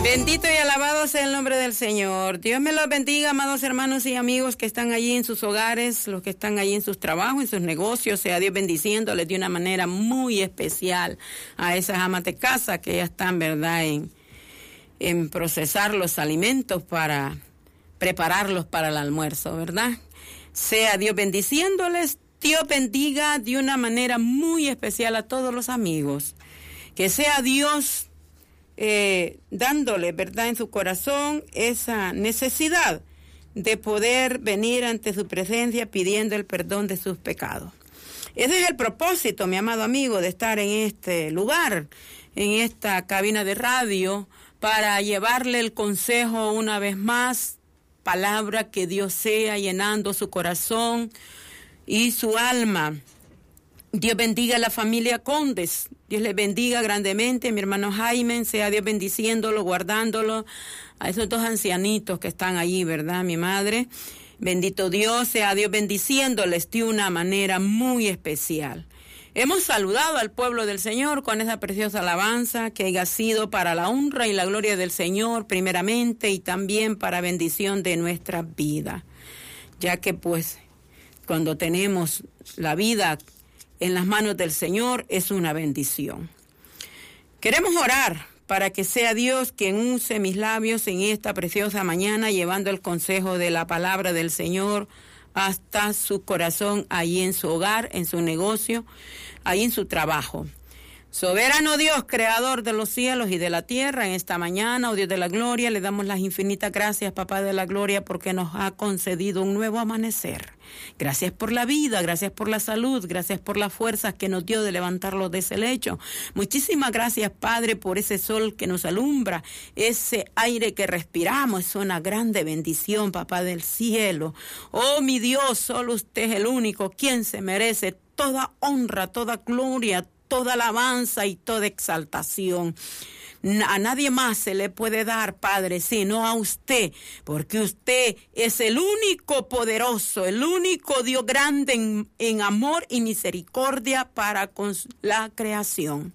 Bendito y alabado sea el nombre del Señor. Dios me los bendiga, amados hermanos y amigos que están allí en sus hogares, los que están allí en sus trabajos, en sus negocios. Sea Dios bendiciéndoles de una manera muy especial a esas amas de casa que ya están, ¿verdad?, en procesar los alimentos para prepararlos para el almuerzo, ¿verdad? Sea Dios bendiciéndoles. Dios bendiga de una manera muy especial a todos los amigos. Que sea Dios dándole, ¿verdad?, en su corazón esa necesidad de poder venir ante su presencia pidiendo el perdón de sus pecados. Ese es el propósito, mi amado amigo, de estar en este lugar, en esta cabina de radio, para llevarle el consejo una vez más, palabra que Dios sea llenando su corazón y su alma. Dios bendiga a la familia Condes. Dios les bendiga grandemente, mi hermano Jaime, sea Dios bendiciéndolo, guardándolo, a esos dos ancianitos que están allí, ¿verdad? Mi madre, bendito Dios, sea Dios bendiciéndoles de una manera muy especial. Hemos saludado al pueblo del Señor con esa preciosa alabanza que haya sido para la honra y la gloria del Señor primeramente y también para bendición de nuestra vida, ya que pues cuando tenemos la vida en las manos del Señor es una bendición. Queremos orar para que sea Dios quien use mis labios en esta preciosa mañana, llevando el consejo de la palabra del Señor hasta su corazón, ahí en su hogar, en su negocio, ahí en su trabajo. Soberano Dios, creador de los cielos y de la tierra, en esta mañana, oh Dios de la gloria, le damos las infinitas gracias, Papá de la gloria, porque nos ha concedido un nuevo amanecer. Gracias por la vida, gracias por la salud, gracias por las fuerzas que nos dio de levantarlos de ese lecho. Muchísimas gracias, Padre, por ese sol que nos alumbra, ese aire que respiramos, es una grande bendición, Papá del cielo. Oh, mi Dios, solo usted es el único quien se merece toda honra, toda gloria, toda alabanza y toda exaltación. A nadie más se le puede dar, Padre, sino a usted, porque usted es el único poderoso, el único Dios grande en amor y misericordia para con la creación.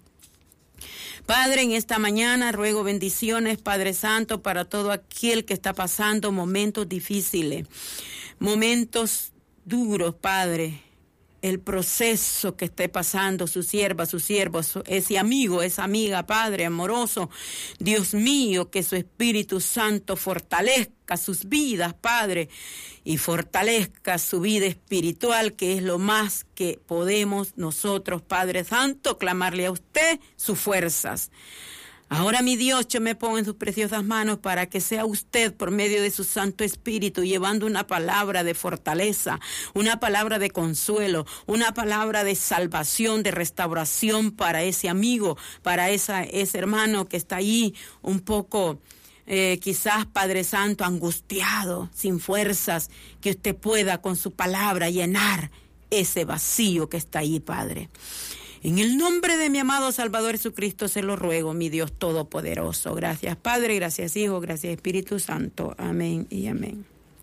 Padre, en esta mañana ruego bendiciones, Padre Santo, para todo aquel que está pasando momentos difíciles, momentos duros, Padre. El proceso que esté pasando su sierva, su siervo, ese amigo, esa amiga, Padre amoroso, Dios mío, que su Espíritu Santo fortalezca sus vidas, Padre, y fortalezca su vida espiritual, que es lo más que podemos nosotros, Padre Santo, clamarle a usted sus fuerzas. Ahora, mi Dios, yo me pongo en sus preciosas manos para que sea usted, por medio de su Santo Espíritu, llevando una palabra de fortaleza, una palabra de consuelo, una palabra de salvación, de restauración para ese amigo, para ese hermano que está ahí un poco, quizás, Padre Santo, angustiado, sin fuerzas, que usted pueda con su palabra llenar ese vacío que está ahí, Padre. En el nombre de mi amado Salvador Jesucristo se lo ruego, mi Dios Todopoderoso. Gracias, Padre, gracias, Hijo, gracias, Espíritu Santo. Amén y amén.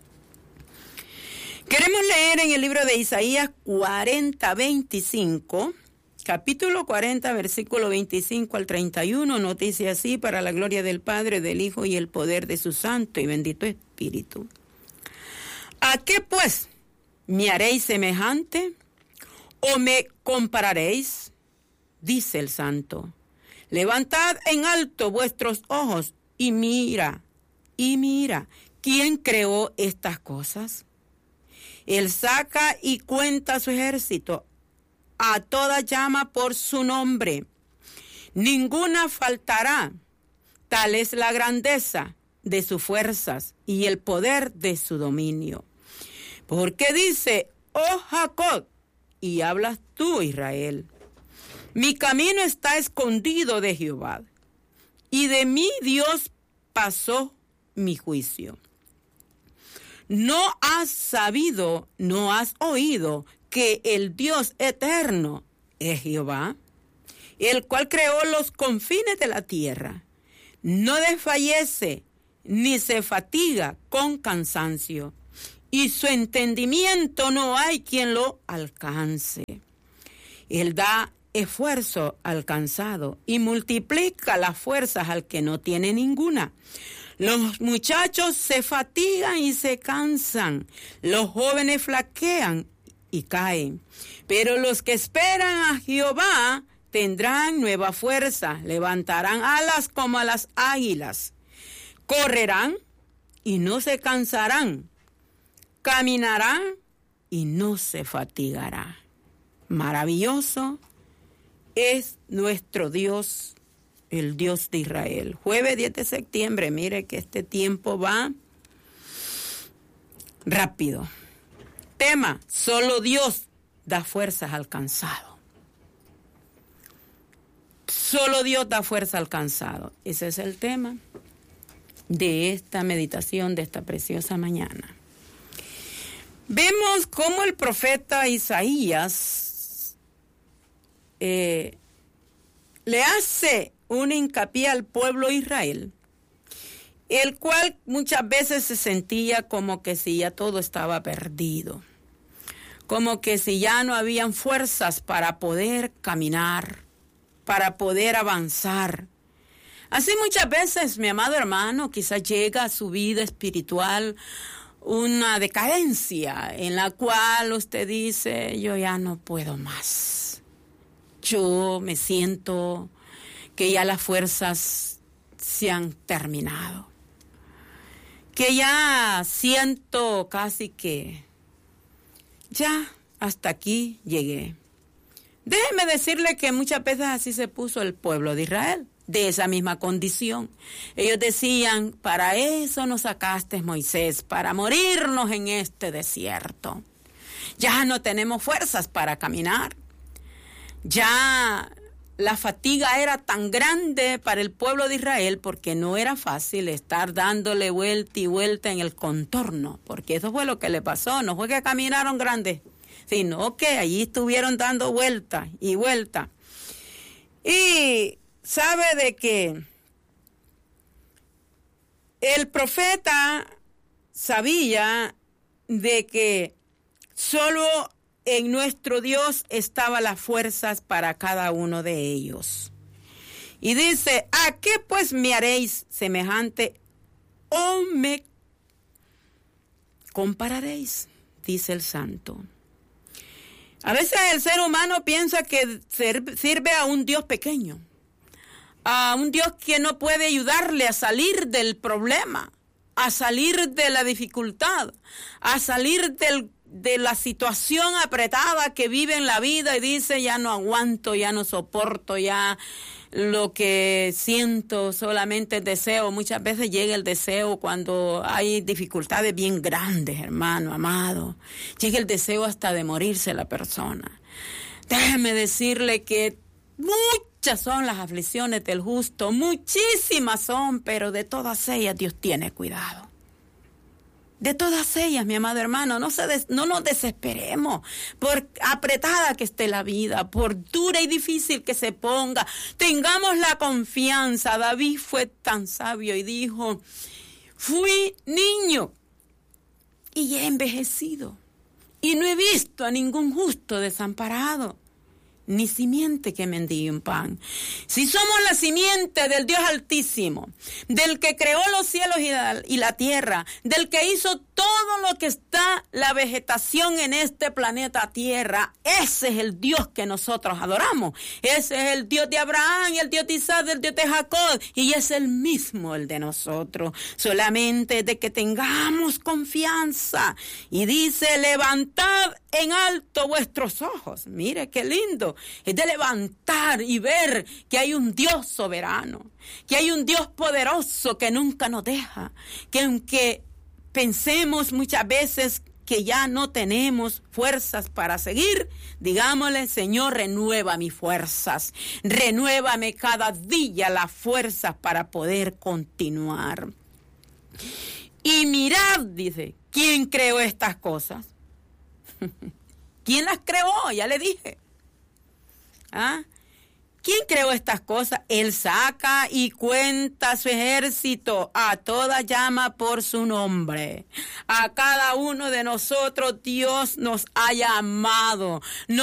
Queremos leer en el libro de Isaías 40:25, capítulo 40, versículo 25 al 31, nos dice así: para la gloria del Padre, del Hijo y el poder de su Santo y bendito Espíritu. ¿A qué pues me haréis semejante? ¿O me compararéis? Dice el Santo. Levantad en alto vuestros ojos y mira, ¿quién creó estas cosas? Él saca y cuenta su ejército, a toda llama por su nombre. Ninguna faltará, tal es la grandeza de sus fuerzas y el poder de su dominio. Porque dice, oh Jacob, y hablas tú, Israel, mi camino está escondido de Jehová, y de mí Dios pasó mi juicio. No has sabido, no has oído que el Dios eterno es Jehová, el cual creó los confines de la tierra. No desfallece ni se fatiga con cansancio, y su entendimiento no hay quien lo alcance. Él da esfuerzo al cansado y multiplica las fuerzas al que no tiene ninguna. Los muchachos se fatigan y se cansan, los jóvenes flaquean y caen, pero los que esperan a Jehová tendrán nueva fuerza, levantarán alas como a las águilas, correrán y no se cansarán, caminarán y no se fatigará. Maravilloso es nuestro Dios, el Dios de Israel. Jueves 10 de septiembre, mire que este tiempo va rápido. Tema, solo Dios da fuerzas al cansado. Solo Dios da fuerza al cansado. Ese es el tema de esta meditación de esta preciosa mañana. Vemos cómo el profeta Isaías le hace un hincapié al pueblo de Israel, el cual muchas veces se sentía como que si ya todo estaba perdido, como que si ya no habían fuerzas para poder caminar, para poder avanzar. Así muchas veces, mi amado hermano, quizás llega a su vida espiritual una decadencia en la cual usted dice, yo ya no puedo más. Yo me siento que ya las fuerzas se han terminado. Que ya siento casi que ya hasta aquí llegué. Déjeme decirle que muchas veces así se puso el pueblo de Israel, de esa misma condición. Ellos decían, para eso nos sacaste, Moisés, para morirnos en este desierto. Ya no tenemos fuerzas para caminar. Ya la fatiga era tan grande para el pueblo de Israel porque no era fácil estar dándole vuelta y vuelta en el contorno, porque eso fue lo que le pasó. No fue que caminaron grandes, sino que allí estuvieron dando vuelta y vuelta. Y sabe de que el profeta sabía de que solo en nuestro Dios estaban las fuerzas para cada uno de ellos. Y dice, ¿a qué pues me haréis semejante o me compararéis? Dice el santo. A veces el ser humano piensa que sirve a un Dios pequeño, a un Dios que no puede ayudarle a salir del problema, a salir de la dificultad, a salir de la situación apretada que vive en la vida y dice, ya no aguanto, ya no soporto, ya lo que siento solamente deseo. Muchas veces llega el deseo cuando hay dificultades bien grandes, hermano, amado. Llega el deseo hasta de morirse la persona. Déjeme decirle que muchas son las aflicciones del justo, muchísimas son, pero de todas ellas Dios tiene cuidado. De todas ellas, mi amado hermano, no nos desesperemos por apretada que esté la vida, por dura y difícil que se ponga. Tengamos la confianza. David fue tan sabio y dijo, fui niño y he envejecido y no he visto a ningún justo desamparado, ni simiente que mendigue un pan. Si somos la simiente del Dios Altísimo, del que creó los cielos y la tierra, del que hizo todo lo que está la vegetación en este planeta Tierra, ese es el Dios que nosotros adoramos. Ese es el Dios de Abraham, el Dios de Isaac, el Dios de Jacob, y es el mismo el de nosotros. Solamente de que tengamos confianza. Y dice, levantad en alto vuestros ojos. Mire qué lindo. Es de levantar y ver que hay un Dios soberano, que hay un Dios poderoso que nunca nos deja, que aunque pensemos muchas veces que ya no tenemos fuerzas para seguir, digámosle, Señor, renueva mis fuerzas, renuévame cada día las fuerzas para poder continuar. Y mirad, dice, ¿quién creó estas cosas? ¿Quién las creó? Ya le dije. ¿Ah? ¿Quién creó estas cosas? Él saca y cuenta su ejército, a toda llama por su nombre. A cada uno de nosotros Dios nos ha llamado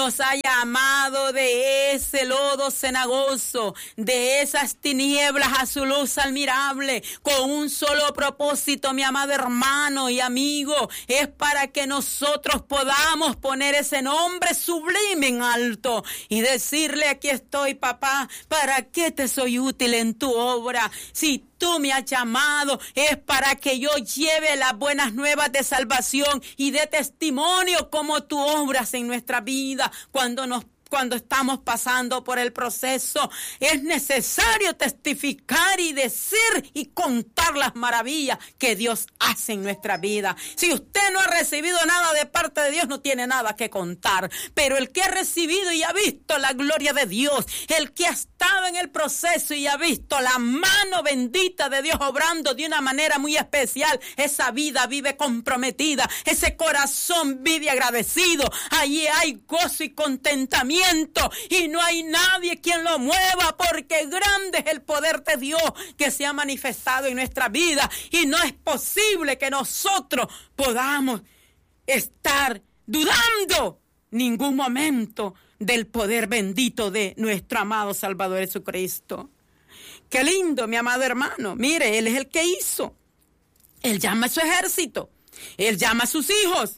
de ese lodo cenagoso, de esas tinieblas a su luz admirable, con un solo propósito, mi amado hermano y amigo, es para que nosotros podamos poner ese nombre sublime en alto y decirle: aquí estoy, papá, ¿para qué te soy útil en tu obra? Si tú me has llamado, es para que yo lleve las buenas nuevas de salvación y de testimonio como tú obras en nuestra vida cuando estamos pasando por el proceso. Es necesario testificar y decir y contar las maravillas que Dios hace en nuestra vida. Si usted no ha recibido nada de parte de Dios, no tiene nada que contar. Pero el que ha recibido y ha visto la gloria de Dios, el que ha estado en el proceso y ha visto la mano bendita de Dios obrando de una manera muy especial, esa vida vive comprometida, ese corazón vive agradecido. Allí hay gozo y contentamiento. Y no hay nadie quien lo mueva, porque grande es el poder de Dios que se ha manifestado en nuestra vida, y no es posible que nosotros podamos estar dudando ningún momento del poder bendito de nuestro amado Salvador Jesucristo. Qué lindo, mi amado hermano. Mire, Él es el que hizo. Él llama a su ejército, Él llama a sus hijos.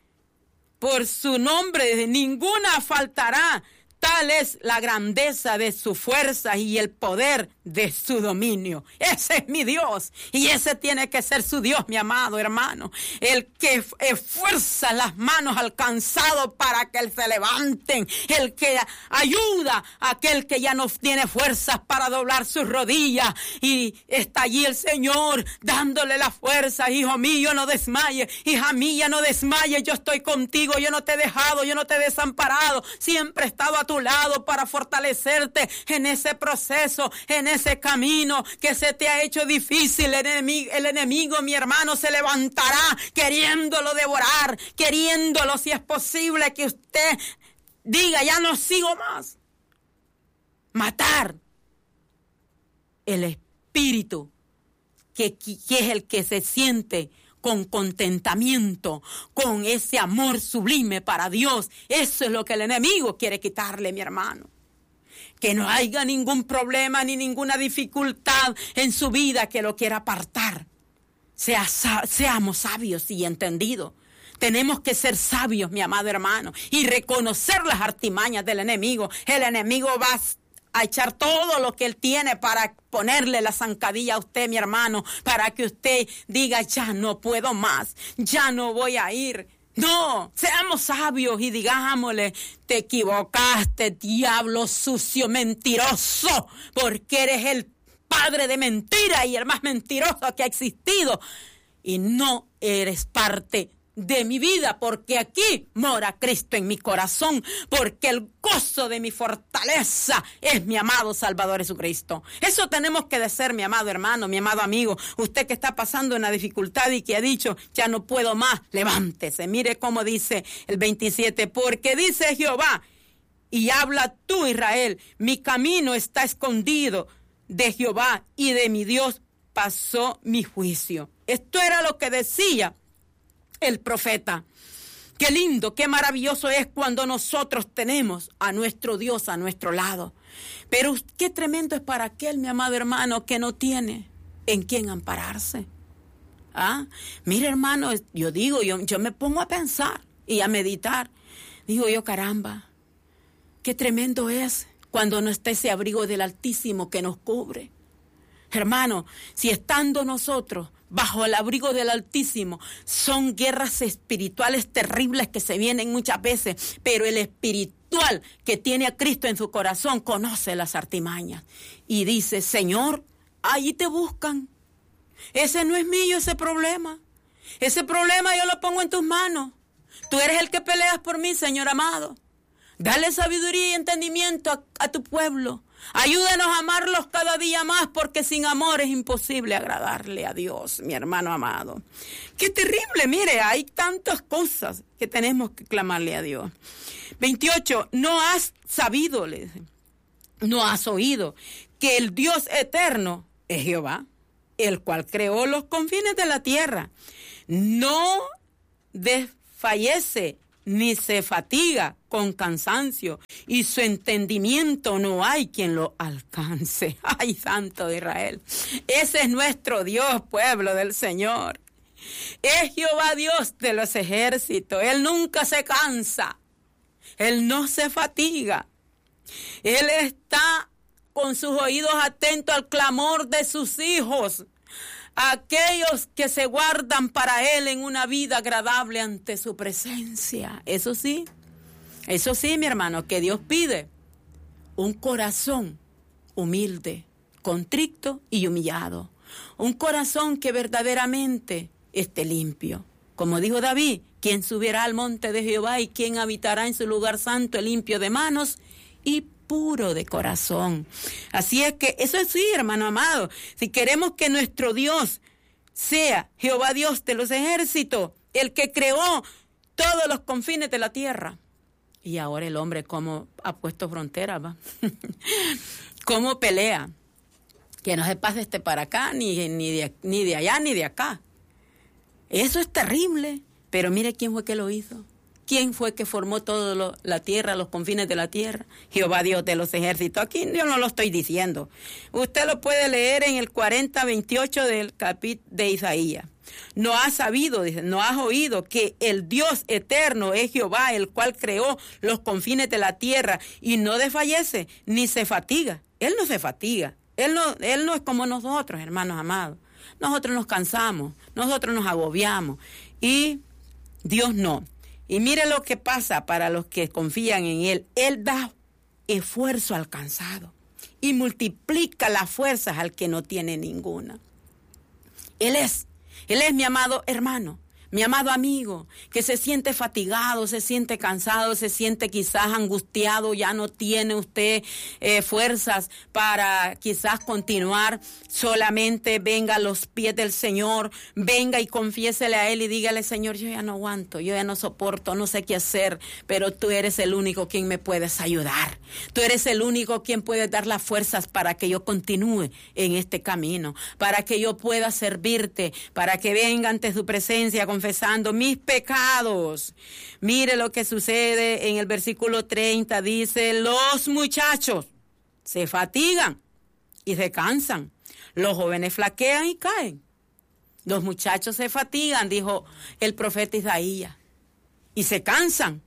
Por su nombre ninguna faltará. Tal es la grandeza de su fuerza y el poder de su dominio. Ese es mi Dios, y ese tiene que ser su Dios, mi amado hermano. El que esfuerza las manos al cansado para que se levanten. El que ayuda a aquel que ya no tiene fuerzas para doblar sus rodillas. Y está allí el Señor dándole la fuerza. Hijo mío, no desmayes. Hija mía, no desmayes. Yo estoy contigo. Yo no te he dejado. Yo no te he desamparado. Siempre he estado a tu lado para fortalecerte en ese proceso, en ese camino que se te ha hecho difícil. El enemigo, mi hermano, se levantará queriéndolo devorar, queriéndolo, si es posible, que usted diga: ya no sigo más. Matar el espíritu que es el que se siente con contentamiento, con ese amor sublime para Dios. Eso es lo que el enemigo quiere quitarle, mi hermano. Que no haya ningún problema ni ninguna dificultad en su vida que lo quiera apartar. Seamos sabios y entendidos. Tenemos que ser sabios, mi amado hermano, y reconocer las artimañas del enemigo. El enemigo va a echar todo lo que él tiene para ponerle la zancadilla a usted, mi hermano, para que usted diga: ya no puedo más, ya no voy a ir. No, seamos sabios y digámosle: te equivocaste, diablo sucio, mentiroso, porque eres el padre de mentira y el más mentiroso que ha existido, y no eres parte de mi vida, porque aquí mora Cristo en mi corazón, porque el gozo de mi fortaleza es mi amado Salvador Jesucristo. Eso tenemos que decir, mi amado hermano, mi amado amigo. Usted que está pasando una dificultad y que ha dicho: ya no puedo más, levántese. Mire cómo dice el 27, porque dice Jehová, y habla tú, Israel: mi camino está escondido de Jehová, y de mi Dios pasó mi juicio. Esto era lo que decía el profeta. Qué lindo, qué maravilloso es cuando nosotros tenemos a nuestro Dios a nuestro lado. Pero qué tremendo es para aquel, mi amado hermano, que no tiene en quién ampararse. Mire, hermano, yo me pongo a pensar y a meditar. Digo yo: caramba, qué tremendo es cuando no está ese abrigo del Altísimo que nos cubre. Hermano, si estando nosotros bajo el abrigo del Altísimo, son guerras espirituales terribles que se vienen muchas veces, pero el espiritual que tiene a Cristo en su corazón conoce las artimañas y dice: Señor, allí te buscan. Ese no es mío, ese problema yo lo pongo en tus manos. Tú eres el que peleas por mí, Señor amado. Dale sabiduría y entendimiento a tu pueblo. Ayúdanos a amarlos cada día más, porque sin amor es imposible agradarle a Dios, mi hermano amado. Qué terrible, mire, hay tantas cosas que tenemos que clamarle a Dios. 28, no has sabido, le dice, ¿No has oído que el Dios eterno es Jehová, el cual creó los confines de la tierra? No desfallece ni se fatiga con cansancio, y su entendimiento no hay quien lo alcance. ¡Ay, Santo de Israel! Ese es nuestro Dios, pueblo del Señor. Es Jehová Dios de los ejércitos. Él nunca se cansa. Él no se fatiga. Él está con sus oídos atentos al clamor de sus hijos, aquellos que se guardan para Él en una vida agradable ante su presencia. Eso sí, mi hermano, que Dios pide un corazón humilde, contrito y humillado. Un corazón que verdaderamente esté limpio. Como dijo David, ¿quién subirá al monte de Jehová y quién habitará en su lugar santo, limpio de manos y puro de corazón? Así es que eso sí, hermano amado, si queremos que nuestro Dios sea Jehová Dios de los ejércitos, el que creó todos los confines de la tierra. Y ahora el hombre cómo ha puesto fronteras, ¿va? Cómo pelea, que no se pase para acá, ni de allá, ni de acá. Eso es terrible, pero mire quién fue que lo hizo. ¿Quién fue que formó toda la tierra, los confines de la tierra? Jehová Dios de los ejércitos. Aquí yo no lo estoy diciendo. Usted lo puede leer en el 40:28 del capítulo de Isaías. No has sabido, dice, no has oído que el Dios eterno es Jehová, el cual creó los confines de la tierra y no desfallece ni se fatiga. Él no se fatiga. Él no es como nosotros, hermanos amados. Nosotros nos cansamos, nosotros nos agobiamos y Dios no. Y mire lo que pasa para los que confían en Él. Él da esfuerzo al cansado y multiplica las fuerzas al que no tiene ninguna. Él es mi amado hermano, mi amado amigo, que se siente fatigado, se siente cansado, se siente quizás angustiado, ya no tiene usted fuerzas para quizás continuar. Solamente venga a los pies del Señor, venga y confiésele a Él y dígale: Señor, yo ya no aguanto, yo ya no soporto, no sé qué hacer, pero tú eres el único quien me puedes ayudar. Tú eres el único quien puede dar las fuerzas para que yo continúe en este camino, para que yo pueda servirte, para que venga ante su presencia confesando mis pecados. Mire lo que sucede en el versículo 30, dice: los muchachos se fatigan y se cansan, los jóvenes flaquean y caen. Los muchachos se fatigan, dijo el profeta Isaías, y se cansan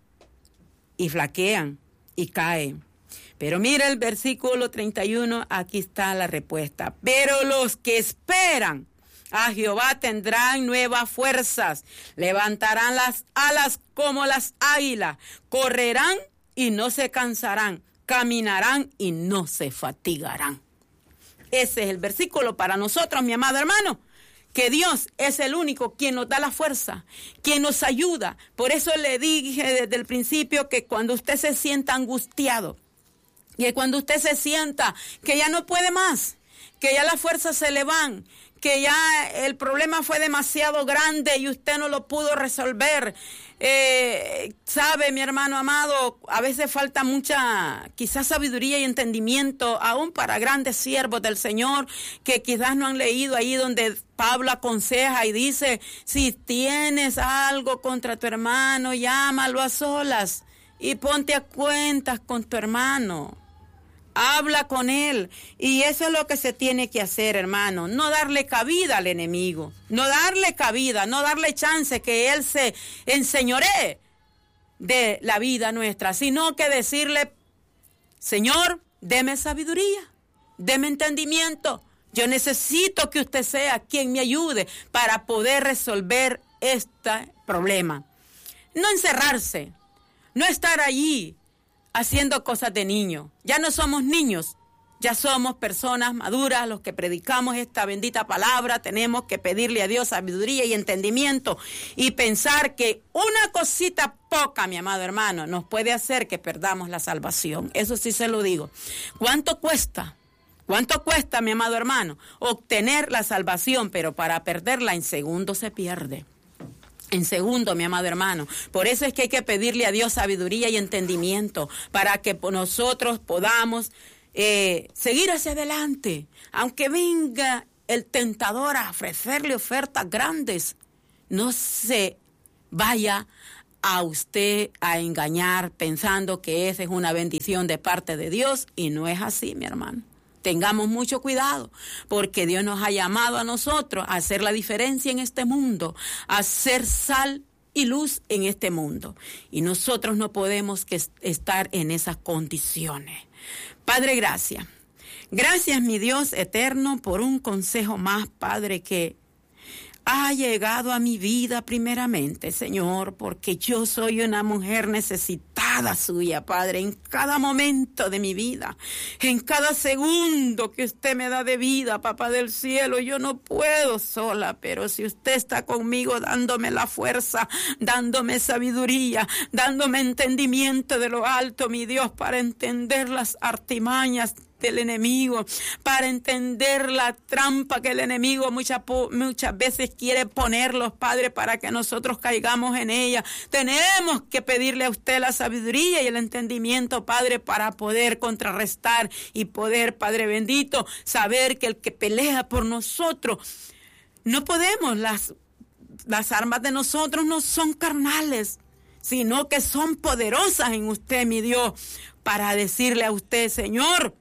y flaquean y caen. Pero mira el versículo 31, aquí está la respuesta. Pero los que esperan a Jehová tendrán nuevas fuerzas, levantarán las alas como las águilas, correrán y no se cansarán, caminarán y no se fatigarán. Ese es el versículo para nosotros, mi amado hermano, que Dios es el único quien nos da la fuerza, quien nos ayuda. Por eso le dije desde el principio que cuando usted se sienta angustiado, y cuando usted se sienta que ya no puede más, que ya las fuerzas se le van, que ya el problema fue demasiado grande y usted no lo pudo resolver. Sabe, mi hermano amado, a veces falta mucha, quizás sabiduría y entendimiento, aún para grandes siervos del Señor, que quizás no han leído ahí donde Pablo aconseja y dice: si tienes algo contra tu hermano, llámalo a solas y ponte a cuentas con tu hermano. Habla con él, y eso es lo que se tiene que hacer, hermano. No darle cabida al enemigo, no darle cabida, no darle chance que él se enseñoree de la vida nuestra, sino que decirle: Señor, deme sabiduría, deme entendimiento. Yo necesito que usted sea quien me ayude para poder resolver este problema. No encerrarse, no estar allí haciendo cosas de niño. Ya no somos niños, ya somos personas maduras los que predicamos esta bendita palabra. Tenemos que pedirle a Dios sabiduría y entendimiento y pensar que una cosita poca, mi amado hermano, nos puede hacer que perdamos la salvación. Eso sí se lo digo. ¿Cuánto cuesta? ¿Cuánto cuesta, mi amado hermano, obtener la salvación? Pero para perderla en segundos se pierde. En segundo, mi amado hermano. Por eso es que hay que pedirle a Dios sabiduría y entendimiento para que nosotros podamos seguir hacia adelante, aunque venga el tentador a ofrecerle ofertas grandes. No se vaya a usted a engañar pensando que esa es una bendición de parte de Dios, y no es así, mi hermano. Tengamos mucho cuidado, porque Dios nos ha llamado a nosotros a hacer la diferencia en este mundo, a ser sal y luz en este mundo. Y nosotros no podemos estar en esas condiciones. Padre, gracias. Gracias, mi Dios eterno, por un consejo más, Padre, que ha llegado a mi vida primeramente, Señor, porque yo soy una mujer necesitada suya, Padre, en cada momento de mi vida, en cada segundo que usted me da de vida, Papá del cielo. Yo no puedo sola, pero si usted está conmigo dándome la fuerza, dándome sabiduría, dándome entendimiento de lo alto, mi Dios, para entender las artimañas del enemigo, para entender la trampa que el enemigo muchas veces quiere ponerlos, Padre, para que nosotros caigamos en ella. Tenemos que pedirle a usted la sabiduría y el entendimiento, Padre, para poder contrarrestar y poder, Padre bendito, saber que el que pelea por nosotros, no podemos, las armas de nosotros no son carnales, sino que son poderosas en usted, mi Dios, para decirle a usted, Señor,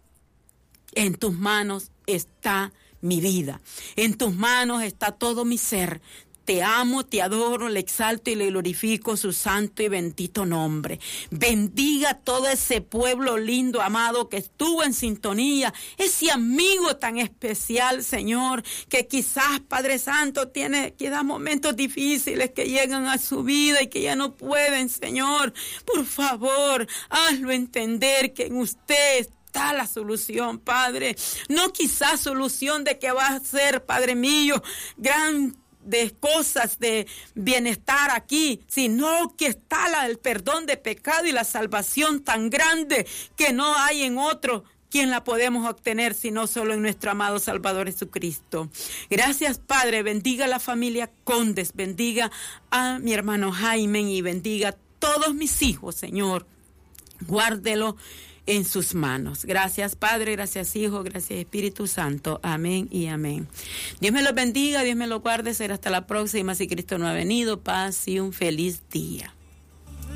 en tus manos está mi vida, en tus manos está todo mi ser. Te amo, te adoro, le exalto y le glorifico su santo y bendito nombre. Bendiga todo ese pueblo lindo, amado, que estuvo en sintonía, ese amigo tan especial, Señor, que quizás, Padre Santo, queda momentos difíciles que llegan a su vida y que ya no pueden, Señor. Por favor, hazlo entender que en usted está la solución, Padre. No quizás solución de que va a ser, Padre mío, de cosas de bienestar aquí, sino que está el perdón de pecado y la salvación tan grande que no hay en otro quien la podemos obtener, sino solo en nuestro amado Salvador Jesucristo. Gracias, Padre. Bendiga a la familia Condes, bendiga a mi hermano Jaime y bendiga a todos mis hijos, Señor. Guárdelo en sus manos. Gracias, Padre, gracias, Hijo, gracias, Espíritu Santo. Amén y amén. Dios me los bendiga, Dios me los guarde. Será hasta la próxima, si Cristo no ha venido. Paz y un feliz día.